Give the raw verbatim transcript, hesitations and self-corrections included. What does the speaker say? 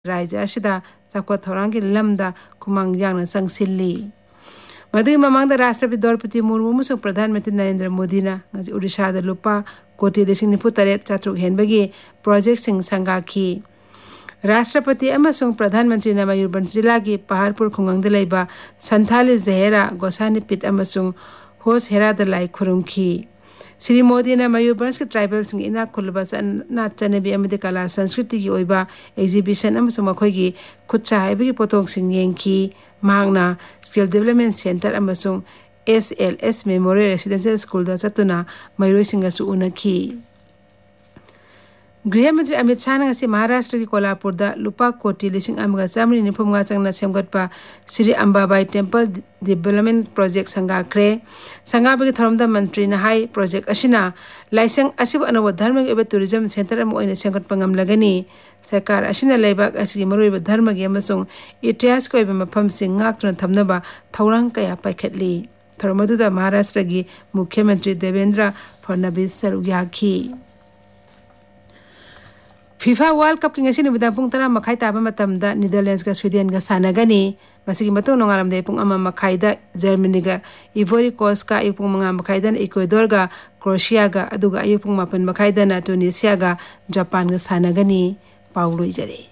राज्य असिदा चाखोत थौरांगी लमदा खुमांग यांगना संगसिल्ली मदुगी ममांगदा राष्ट्रपति द्रौपदी मुर्मू अमसुंग प्रधानमंत्री नरेंद्र मोदी ना उड़ीसा दा लुपा कोटी लिसिंग निफु तरेट चात्रुक हेनबगी प्रोजेक्ट सिंग संगाखी राष्ट्रपति अमसुंग प्रधानमंत्री ना मयूरभंज जिला की पहाड़पुर खुंगंग लेबा संथाली जहेरा गोसानी पीठ अमसुंग होस हेरा दा लाई खुरुमखी श्री मोदी ने मयूरभंज के ट्राइबल सिंग इना खुलबा ना चनबी अमदे कला संस्कृति की ओइबा एग्जीबिशन अमसुंग मखोइगी खुच्चा हाइबगी पोतोंग सिंग येंखी मांगना skill development centre अमसुंग S L S memorial residential school दा चतुना मयूर सिंगसु उनखी गृह मंत्री अमित शाह ने महाराष्ट्र की कोल्हापुर दा लुपा कोटी लिसिंग अमगा Chamari निफुमगा चंगना सेमगटपा Shri Ambabai temple development project संगाख्रे संगाबगी थरमदा मंत्री ने हाई प्रोजेक्ट असिना लाइसेंग असिब अनव धर्म के टूरिज्म सेंटर अम ओइने सेमगटपा ngamlagani सरकार असिना लेबाक असि मरुइब धर्म गे अमसुंग इतिहास को इब मफम सिंग ngaktuna thamnaba thौरंग कया पाइखटली थरमदुदा महाराष्ट्र की मुख्यमंत्री Devendra Fadnavis सरुग्याखी FIFA world cup की ngasi numidan pung tara makhai taba matamda Netherlands ga Sweden ga sanagani masigi matong nongalamde pung ama makhai da Germany ga Ivory Coast ka ipung mga makhai da Ecuador ga Croatia ga aduga ayupung mapan makhai da na Tunisia ga Japan ga sanagani paulo ijare